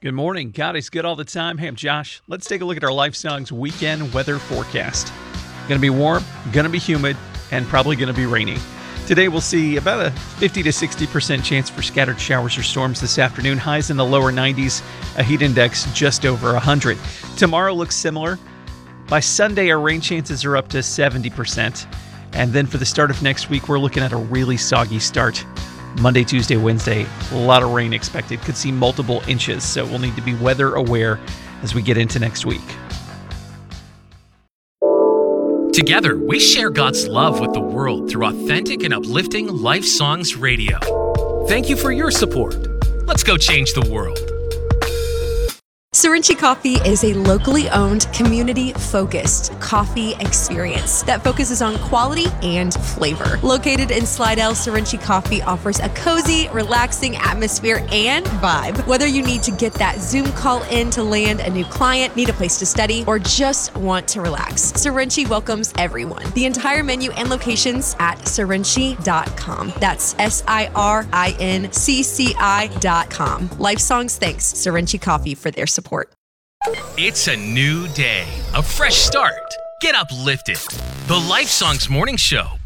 Good morning. God is good all the time. Hey, I'm Josh. Let's take a look at our Life Songs weekend weather forecast. Going to be warm, going to be humid, and probably going to be rainy. Today we'll see about a 50 to 60% chance for scattered showers or storms this afternoon. Highs in the lower 90s, a heat index just over 100. Tomorrow looks similar. By Sunday, our rain chances are up to 70%. And then for the start of next week, we're looking at a really soggy start. Monday, Tuesday, Wednesday, a lot of rain expected. Could see multiple inches, so we'll need to be weather aware as we get into next week. Together, we share God's love with the world through authentic and uplifting Life Songs Radio. Thank you for your support. Let's go change the world. Sorinchi Coffee is a locally owned, community-focused coffee experience that focuses on quality and flavor. Located in Slidell, Sorinchi Coffee offers a cozy, relaxing atmosphere and vibe. Whether you need to get that Zoom call in to land a new client, need a place to study, or just want to relax, Sorinchi welcomes everyone. The entire menu and locations at sorinchi.com. That's SIRINCCI.com. Life Songs thanks Sorinchi Coffee for their support. It's a new day, a fresh start. Get uplifted. The Life Songs Morning Show